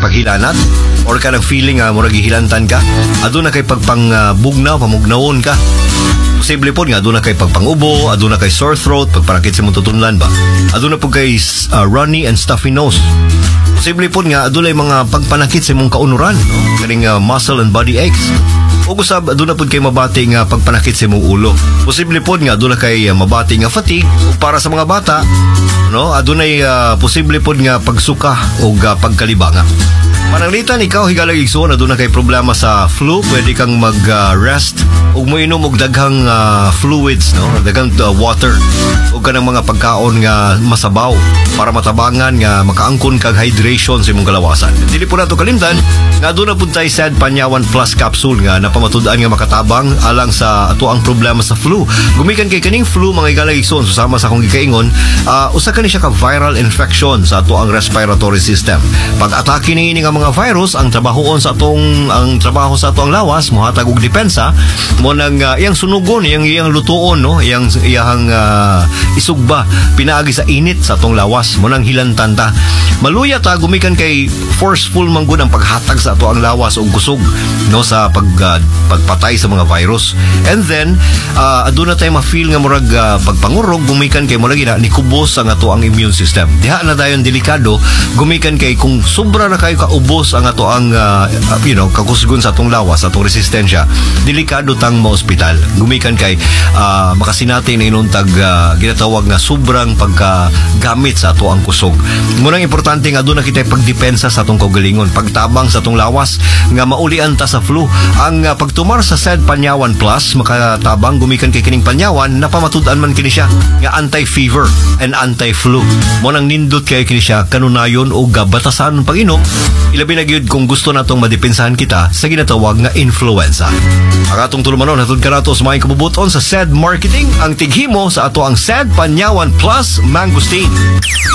paghilanat or kanang feeling nga murag gihilantan ka, aduna kay pagpangbugnaw, pamugnawon ka. Posible po nga aduna kay pagpangubo, aduna kay sore throat, pagparakit sa mong tutunlan ba. Aduna po kay runny and stuffy nose. Posible po nga aduna mga pagpanakit sa mong kaunuran, no? Kaning muscle and body aches. O kusab aduna pud kay mabati nga pagpanakit sa imong ulo. Posible pod nga aduna kay mabati nga fatigue para sa mga bata, no? Adunay posible pod nga pagsuka o pagkalibanga. Pananglitan ikaw higalag igsoon aduna kay problema sa flu, pwede kang mag-rest ug moinom og daghang fluids, no? Daghang water ug kanang mga pagkaon nga masabaw para matabangan nga makaangkon kag hydration sa imong kalawasan. Dili po nato kalimtan nga aduna pud tay SAD Panyawan Plus capsule nga napamatud-an nga makatabang alang sa ato ang problema sa flu. Gumikan kay kaning flu mga higalag igsoon susama sa akong gikaingon, usa kani siya ka viral infection sa ato ang respiratory system. Pag-atake ni nga mga virus ang trabaho sa atong lawas mohatag og depensa mo nang iyang sunugon, iyang lutuon, no, iyang isugba pinaagi sa init sa atong lawas mo nang hilantan ta. Maluya ta gumikan kay forceful man gud ang paghatag sa ato ang lawas og kusog, no, sa pagpatay sa mga virus. And then aduna tay ma-feel nga murag pagpangurog gumikan kay murag nikubos ang ato ang immune system. Diha na dayon delikado gumikan kay kung sobra na kayo kaubos ang ato ang kakusgon sa atong lawas, atong resistensya, delikado tang ma-ospital. Gumikan kay makasinati na inuntag ginatawag nga sobrang pagkagamit sa ato ang kusog. Munang importante nga doon na kita pagdepensa sa atong kaugalingon, pagtabang sa atong lawas nga maulian ta sa flu. Ang pagtumar sa SAD Panyawan Plus makatabang gumikan kay kining panyawan napamatud-an man kini siya nga anti-fever and anti-flu. Munang nindot kay kini siya kanunayon o batasan pag-inom, ilabi na gyud kung gusto natong madepensahan kita sa ginatawag nga influenza. Ang atong tulumanon hatod kanato sa mga kabubuton sa SAD Marketing ang tighimo sa ato ang SAD Panyawan Plus Mangosteen.